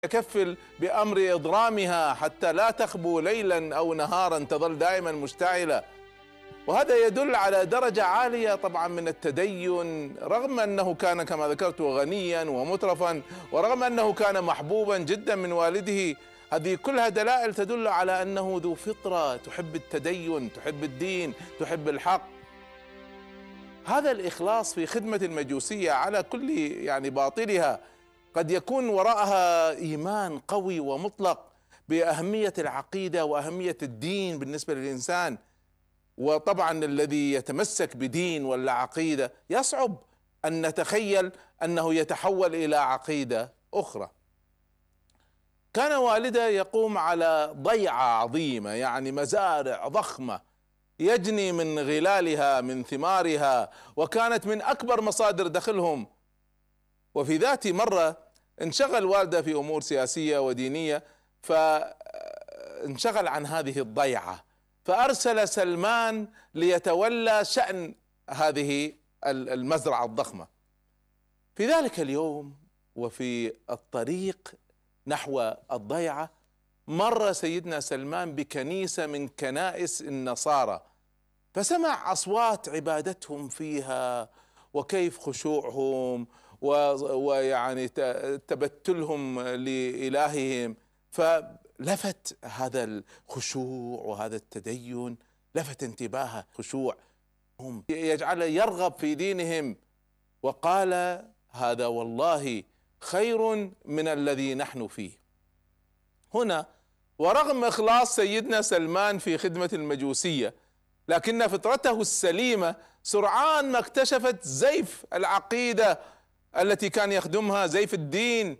يكفل بأمر إضرامها حتى لا تخبو ليلا أو نهارا، تظل دائما مشتعلة. وهذا يدل على درجة عالية طبعا من التدين، رغم أنه كان كما ذكرت غنيا ومترفا، ورغم أنه كان محبوبا جدا من والده. هذه كلها دلائل تدل على أنه ذو فطرة تحب التدين، تحب الدين، تحب الحق. هذا الإخلاص في خدمة المجوسية على كل باطلها قد يكون وراءها إيمان قوي ومطلق بأهمية العقيدة وأهمية الدين بالنسبة للإنسان. وطبعا الذي يتمسك بدين ولا عقيدة يصعب أن نتخيل أنه يتحول إلى عقيدة أخرى. كان والده يقوم على ضيعة عظيمة، يعني مزارع ضخمة يجني من غلالها من ثمارها، وكانت من أكبر مصادر دخلهم. وفي ذات مرة انشغل والده في أمور سياسية ودينية، فانشغل عن هذه الضيعة، فأرسل سلمان ليتولى شأن هذه المزرعة الضخمة. في ذلك اليوم وفي الطريق نحو الضيعة مر سيدنا سلمان بكنيسة من كنائس النصارى، فسمع أصوات عبادتهم فيها وكيف خشوعهم ويعني تبتلهم لإلههم. فلفت هذا الخشوع وهذا التدين، لفت انتباهه خشوعهم يجعل يرغب في دينهم، وقال: هذا والله خير من الذي نحن فيه. هنا ورغم إخلاص سيدنا سلمان في خدمة المجوسية، لكن فطرته السليمة سرعان ما اكتشفت زيف العقيدة التي كان يخدمها، زيف الدين.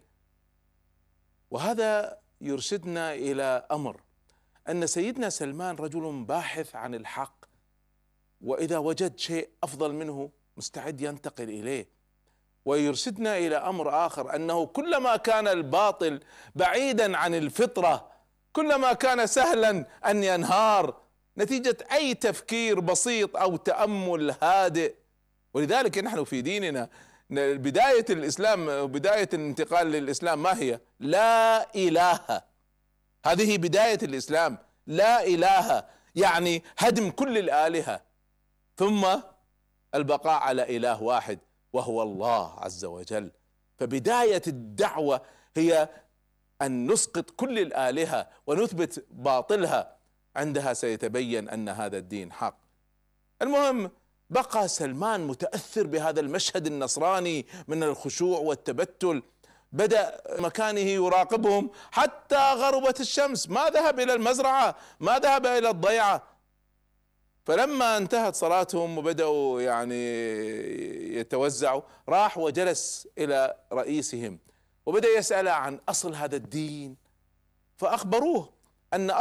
وهذا يرشدنا إلى أمر، أن سيدنا سلمان رجل باحث عن الحق، وإذا وجد شيء أفضل منه مستعد ينتقل إليه. ويرشدنا إلى أمر آخر، أنه كلما كان الباطل بعيدا عن الفطرة كلما كان سهلا أن ينهار نتيجة أي تفكير بسيط أو تأمل هادئ. ولذلك نحن في ديننا بداية الإسلام وبداية الانتقال للإسلام ما هي؟ لا إله. هذه بداية الإسلام، لا إله، يعني هدم كل الآلهة، ثم البقاء على إله واحد وهو الله عز وجل. فبداية الدعوة هي أن نسقط كل الآلهة ونثبت باطلها، عندها سيتبين أن هذا الدين حق. المهم بقى سلمان متأثر بهذا المشهد النصراني من الخشوع والتبتل، بدأ مكانه يراقبهم حتى غربت الشمس، ما ذهب إلى المزرعة، ما ذهب إلى الضيعة. فلما انتهت صلاتهم وبدأوا يتوزعوا، راح وجلس إلى رئيسهم وبدأ يسأل عن أصل هذا الدين، فأخبروه أن